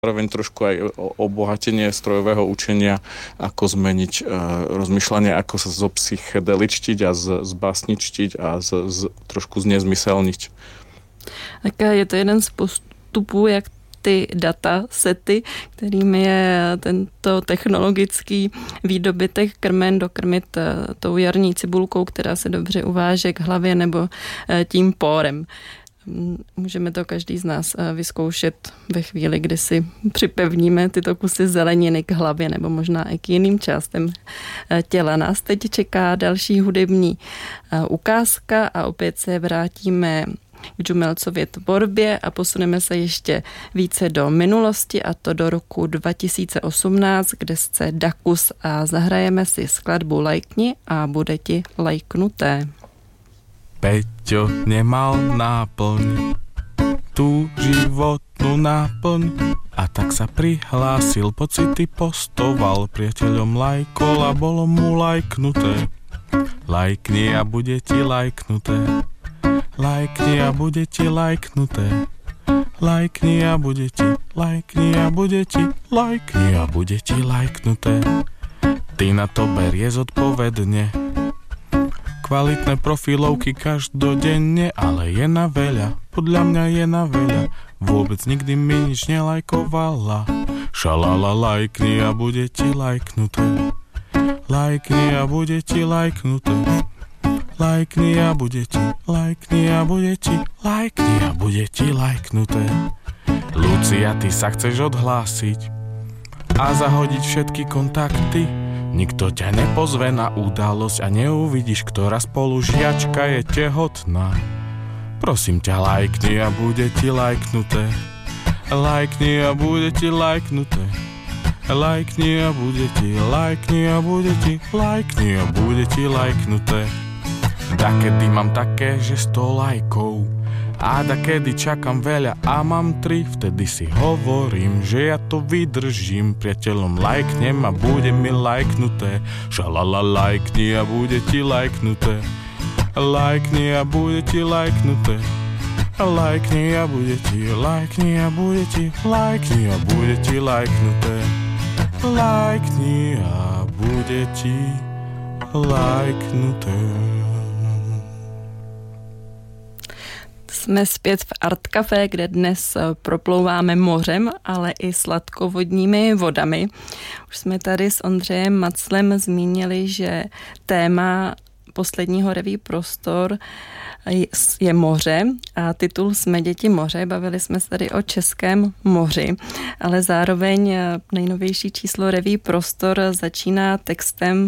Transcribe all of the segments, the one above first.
zároveň trošku aj obohatenie strojového učenia, ako zmeniť rozmýšľanie, ako sa zopsychedeličtiť a zbásničtiť a trošku znesmyselniť. Tak je to jeden z postupů, jak ty datasety, kterými je tento technologický výdobytek krmen dokrmit tou jarní cibulkou, která se dobře uváže k hlavě nebo tím pórem. Můžeme to každý z nás vyzkoušet ve chvíli, kdy si připevníme tyto kusy zeleniny k hlavě nebo možná i k jiným částem těla. Nás teď čeká další hudební ukázka a opět se vrátíme k Džumelcově tvorbě a posuneme se ještě více do minulosti, a to do roku 2018, kde se Dakus a zahrajeme si skladbu Lajkni a bude ti lajknuté. Peťo nemal náplň, tú životnú náplň, a tak sa prihlásil, pocity postoval, priateľom lajkol a bolo mu lajknuté. Lajkni a bude ti lajknuté. Lajkni a bude ti lajknuté. Lajkni a bude ti, lajkni a bude ti, lajkni a bude ti lajknuté. Ty na to berie zodpovedne. Kvalitné profilovky každodenne, ale je na veľa, podľa mňa je na veľa. Vôbec nikdy mi nič nelajkovala. Šalala, lajkni a bude ti lajknuté. Lajkni a bude ti lajknuté. Lajkni a bude ti, lajkni a bude ti, lajkni a bude ti lajknuté. Lucia, ty sa chceš odhlásiť a zahodiť všetky kontakty. Nikto ťa nepozve na udalosť a neuvidíš, ktorá spolužiačka je tehotná. Prosím ťa, lajkni a bude ti lajknuté. Lajkni a bude ti lajknuté. Lajkni a bude ti, lajkni a bude ti, lajkni a bude ti lajknuté. Dakedy mám také, že 100 lajkov, a dakedy čakám veľa a mám 3, vtedy si hovorím, že ja to vydržím. Priateľom lajknem a bude mi lajknuté. Šalala, lajkni a bude ti lajknuté. Lajkni a bude ti lajknuté. Lajkni a bude ti, lajkni a bude ti, lajkni a bude ti lajknuté. Lajkni a bude ti lajknuté. Jsme zpět v Art Café, kde dnes proplouváme mořem, ale i sladkovodními vodami. Už jsme tady s Ondřejem Maclem zmínili, že téma posledního Reví prostor je moře a titul Jsme děti moře. Bavili jsme se tady o Českém moři, ale zároveň nejnovější číslo Reví prostor začíná textem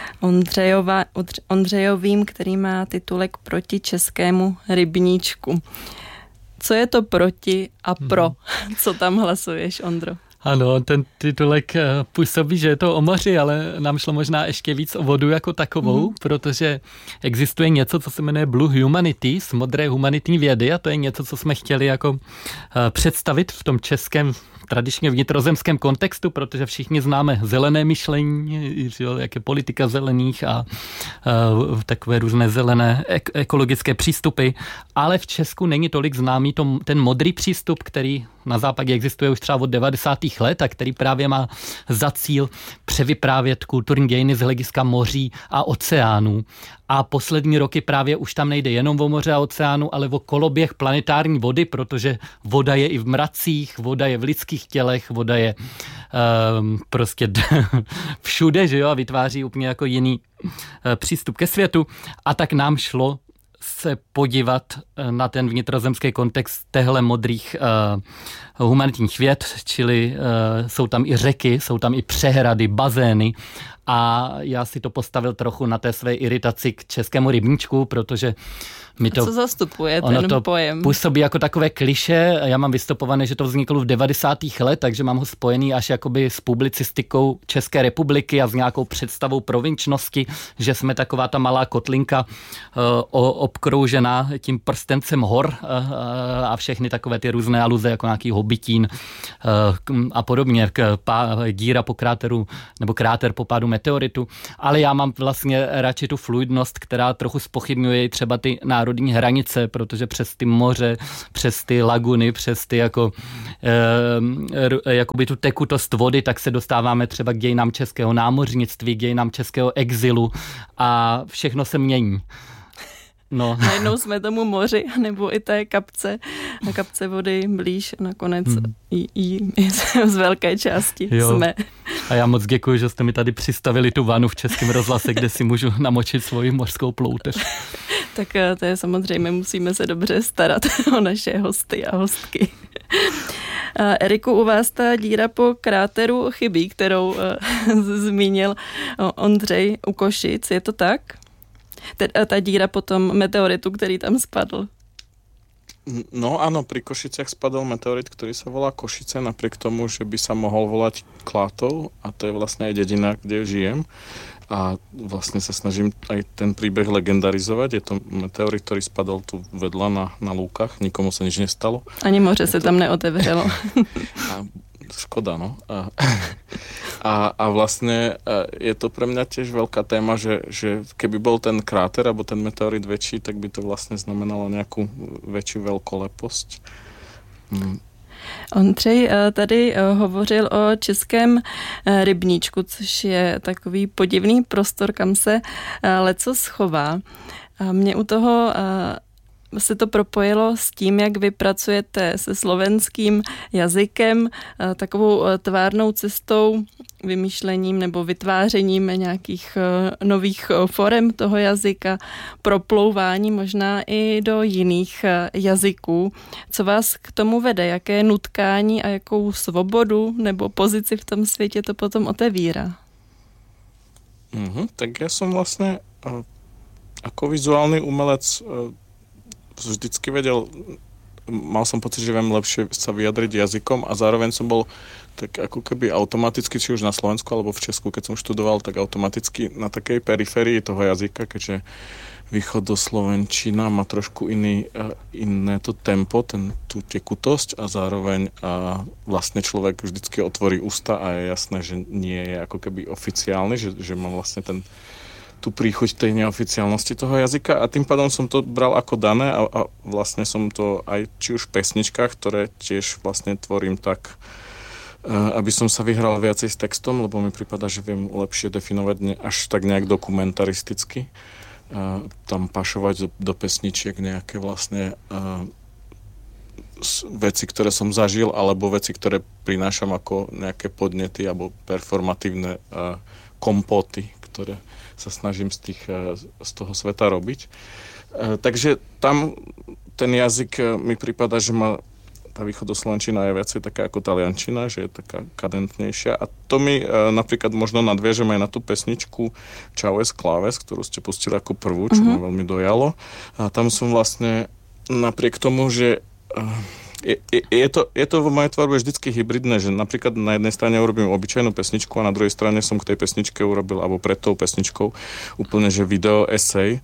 Ondřejovým, který má titulek Proti českému rybníčku. Co je to proti a pro? Co tam hlasuješ, Ondro? Ano, ten titulek působí, že je to o moři, ale nám šlo možná ještě víc o vodu jako takovou, protože existuje něco, co se jmenuje Blue Humanities, modré humanitní vědy, a to je něco, co jsme chtěli jako představit v tom českém tradičně vnitrozemském kontextu, protože všichni známe zelené myšlení, jak je politika zelených a takové různé zelené ekologické přístupy, ale v Česku není tolik známý ten modrý přístup, který na západě existuje už třeba od 90. let a který právě má za cíl převyprávět kulturní dějiny z hlediska moří a oceánů. A poslední roky právě už tam nejde jenom o moře a oceánu, ale o koloběh planetární vody, protože voda je i v mracích, voda je v lidských tělech, voda je prostě všude, že jo, a vytváří úplně jako jiný přístup ke světu. A tak nám šlo se podívat na ten vnitrozemský kontext téhle modrých humanitních věd, čili jsou tam i řeky, jsou tam i přehrady, bazény, a já si to postavil trochu na té své iritaci k českému rybníčku, protože mi to... A co zastupuje ten to pojem? Působí jako takové klišé. Já mám vystupované, že to vzniklo v 90. let, takže mám ho spojený až jakoby s publicistikou České republiky a s nějakou představou provinčnosti, že jsme taková ta malá kotlinka obkroužená tím prstencem hor a všechny takové ty různé aluze, jako nějaký hobitín a podobně, díra po kráteru, nebo kráter po pádu meteoritu. Ale já mám vlastně radši tu fluidnost, která trochu zpochybňuje třeba ty národní národní hranice, protože přes ty moře, přes ty laguny, přes ty jakoby tu tekutost vody, tak se dostáváme třeba k dějinám českého námořnictví, k dějinám českého exilu a všechno se mění. No. Najednou jsme tomu moři, nebo i té kapce vody blíž, nakonec i z velké části jsme. A já moc děkuji, že jste mi tady přistavili tu vanu v Českém rozhlase, kde si můžu namočit svoji mořskou ploutež. Tak to je samozřejmě, musíme se dobře starat o naše hosty a hostky. Eriku, u vás ta díra po kráteru chybí, kterou zmínil Ondřej u Košic, je to tak? Ta díra po tom meteoritu, který tam spadl. No áno, pri Košiciach spadol meteorit, ktorý sa volá Košice, napriek tomu, že by sa mohol volať Klátov, a to je vlastne aj dedina, kde žijem. A vlastne sa snažím aj ten príbeh legendarizovať. Je to meteorit, ktorý spadol tu vedľa na lúkach, nikomu sa nič nestalo. Ani moře se tam neotevřelo. Škoda, no. A vlastne je to pre mňa tiež veľká téma, že keby bol ten kráter alebo ten meteorit väčší, tak by to vlastne znamenalo nejakú väčšiu veľkoleposť. Ondřej tady hovořil o českém rybníčku, což je takový podivný prostor, kam se leco schová. Mě u toho se to propojilo s tím, jak vy pracujete se slovenským jazykem, takovou tvárnou cestou, vymýšlením nebo vytvářením nějakých nových forem toho jazyka, proplouvání možná i do jiných jazyků. Co vás k tomu vede? Jaké nutkání a jakou svobodu nebo pozici v tom světě to potom otevírá? Tak ja som vlastne ako vizuálny umelec vždycky vedel, mal som pocit, že viem lepšie sa vyjadriť jazykom a zároveň som bol tak ako keby automaticky, či už na Slovensku alebo v Česku, keď som študoval, tak automaticky na takej periférii toho jazyka, keďže východoslovenčina má trošku iné to tempo, tú tekutosť a zároveň vlastne človek vždycky otvorí ústa a je jasné, že nie je ako keby oficiálny, že má vlastne tú príchuť tej neoficiálnosti toho jazyka a tým pádom som to bral ako dané a vlastne som to aj či už v pesničkách, ktoré tiež vlastne tvorím tak, aby som sa vyhral viacej s textom, lebo mi prípada, že viem lepšie definovať až tak nejak dokumentaristicky. Tam pašovať do pesničiek nejaké vlastne veci, ktoré som zažil, alebo veci, ktoré prinášam ako nejaké podnety alebo performatívne kompóty, ktoré sa snažím z toho sveta robiť. Takže tam ten jazyk mi prípada, že tá východoslovenčina je viacej taká ako taliančina, že je taká kadentnejšia. A to mi napríklad možno nadviežem aj na tú pesničku Čaues Kláves, ktorú ste pustili ako prvú, čo ma veľmi dojalo. A tam som vlastne napriek tomu, že je to vo mojej tvorbe vždycky hybridné, že napríklad na jednej strane urobím obyčajnú pesničku a na druhej strane som k tej pesničke urobil, alebo pred tou pesničkou úplne, že video esej,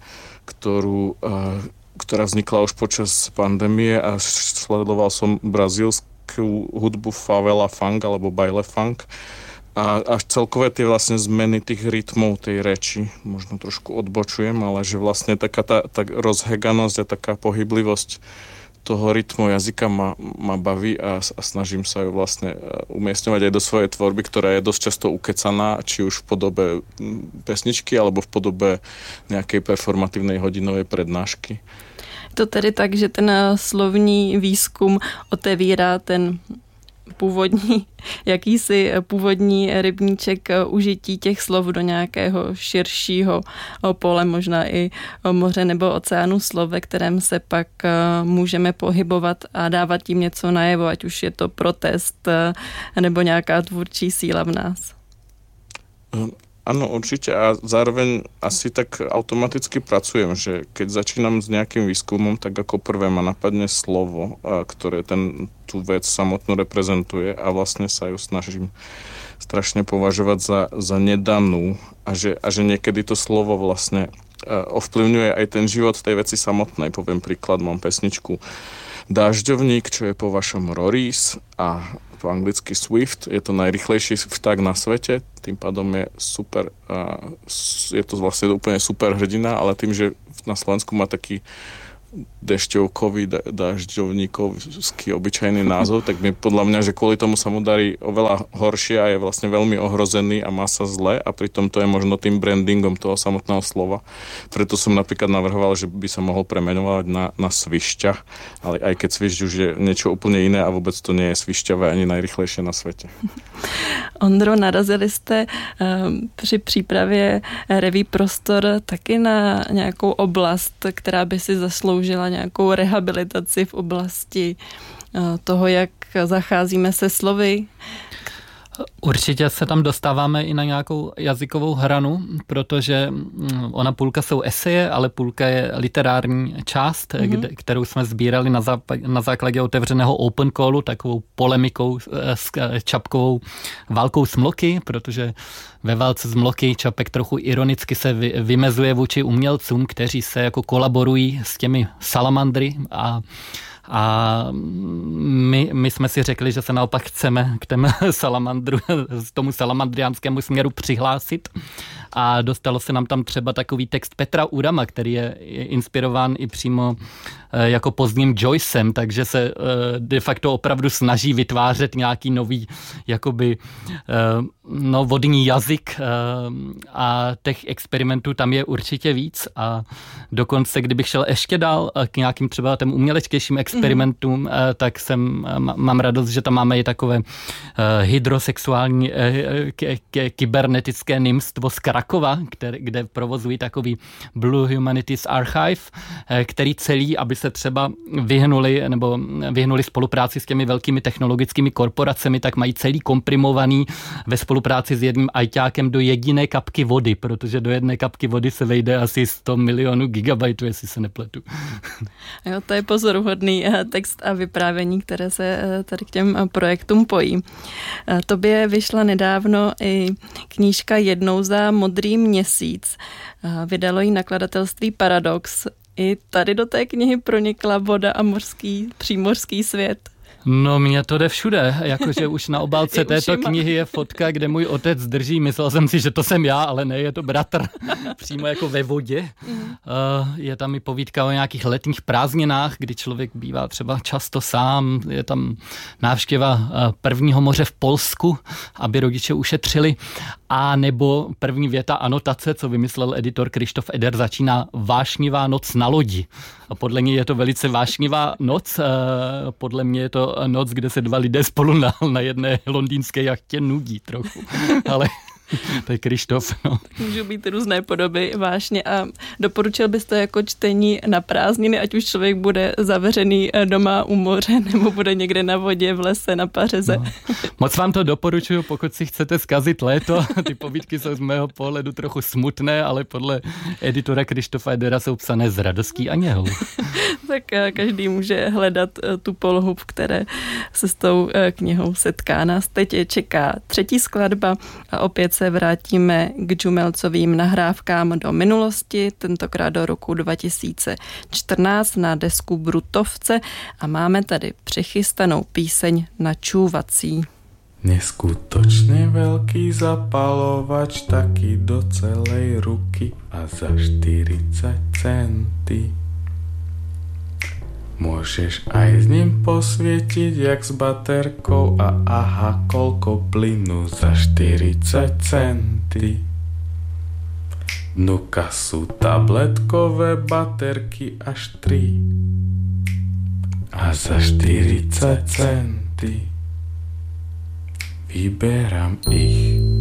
ktorá vznikla už počas pandémie a sledoval som brazílskú hudbu favela funk alebo baile funk a celkové tie vlastne zmeny tých rytmov tej reči možno trošku odbočujem, ale že vlastne taká tá rozheganosť a taká pohyblivosť toho rytmu jazyka ma baví a snažím sa ju vlastne umiestňovať aj do svojej tvorby, ktorá je dosť často ukecaná, či už v podobe pesničky alebo v podobe nejakej performatívnej hodinovej prednášky. To tedy tak, že ten slovní výzkum otevírá ten jakýsi původní rybníček užití těch slov do nějakého širšího pole, možná i moře nebo oceánu slov, ve kterém se pak můžeme pohybovat a dávat tím něco najevo, ať už je to protest nebo nějaká tvůrčí síla v nás. Áno, určite a zároveň asi tak automaticky pracujem, že keď začínam s nejakým výskumom, tak ako prvé ma napadne slovo, ktoré tú vec samotnú reprezentuje a vlastne sa ju snažím strašne považovať za nedanú a že niekedy to slovo vlastne ovplyvňuje aj ten život tej veci samotnej. Poviem príklad, mám pesničku Dážďovník, čo je po vašom Rorís a po anglicky Swift, je to najrýchlejší vták na svete, tým pádom je super, je to vlastne úplne super hrdina, ale tým, že na Slovensku má taký dešťovkový, dažďovníkovský obyčajný názov, tak mi podľa mňa, že kvôli tomu sa mu darí oveľa horšie a je vlastne veľmi ohrozený a má sa zle a pritom to je možno tým brandingom toho samotného slova. Preto som napríklad navrhoval, že by sa mohol premenovať na svišťa, ale aj keď svišť už je niečo úplne iné a vôbec to nie je svišťavé ani najrychlejšie na svete. Ondro, narazili jste při přípravě Reví prostor taky na nějakou oblast, která by si zasloužila nějakou rehabilitaci v oblasti toho, jak zacházíme se slovy? Určitě se tam dostáváme i na nějakou jazykovou hranu, protože ona půlka jsou eseje, ale půlka je literární část, kterou jsme sbírali na základě otevřeného open callu, takovou polemikou s Čapkovou válkou Smloky, protože ve válce Smloky Čapek trochu ironicky se vymezuje vůči umělcům, kteří se jako kolaborují s těmi salamandry a my jsme si řekli, že se naopak chceme k tomu salamandriánskému směru přihlásit a dostalo se nám tam třeba takový text Petra Urama, který je inspirován i přímo jako pozdním Joycem, takže se de facto opravdu snaží vytvářet nějaký nový jakoby vodní jazyk a těch experimentů tam je určitě víc a dokonce, kdybych šel ještě dál k nějakým třeba těm umělečtějším experimentům, tak mám radost, že tam máme i takové hydrosexuální kybernetické nymstvo z Krakova, kde provozují takový Blue Humanities Archive, který celý, aby se třeba vyhnuli spolupráci s těmi velkými technologickými korporacemi, tak mají celý komprimovaný ve spolupráci s jedním ajťákem do jediné kapky vody, protože do jedné kapky vody se vejde asi 100 milionů gigabajtů, jestli se nepletu. Jo, to je pozoruhodný text a vyprávění, které se tady k těm projektům pojí. Tobě vyšla nedávno i knížka Jednou za modrý měsíc. Vydalo ji nakladatelství Paradox. I tady do té knihy pronikla voda a přímořský svět. No, mně to jde všude, jakože už na obálce této knihy je fotka, kde můj otec drží, myslel jsem si, že to jsem já, ale ne, je to bratr, přímo jako ve vodě. Je tam i povídka o nějakých letních prázdninách, kdy člověk bývá třeba často sám, je tam návštěva prvního moře v Polsku, aby rodiče ušetřili, a nebo první věta anotace, co vymyslel editor Krištof Eder, začíná vášnivá noc na lodi. A podle něj je to velice vášnivá noc, podle mě je to noc, kde se dva lidé spolu na jedné londýnské jachtě nudí trochu, ale to je Krištof. No. Můžou být různé podoby vášně a doporučil bys to jako čtení na prázdniny, ať už člověk bude zavřený doma u moře nebo bude někde na vodě, v lese, na pařeze. No. Moc vám to doporučuju, pokud si chcete zkazit léto. Ty povídky jsou z mého pohledu trochu smutné, ale podle editora Krištofa Edera jsou psané s radostí a něhou. Tak každý může hledat tu polohu, v které se s tou knihou setká. Nás teď čeká třetí skladba a opět se vrátíme k Džumelcovým nahrávkám do minulosti, tentokrát do roku 2014 na desku Brutovce a máme tady přichystanou píseň Načúvací. Neskutočne veľký zapalovač, taký do celej ruky a za 40 centy. Môžeš aj s ním posvietiť, jak s baterkou a aha, koľko plynu za 40 centy. Dnuka sú tabletkové baterky až 3 a za 40 centy. Vyberám ich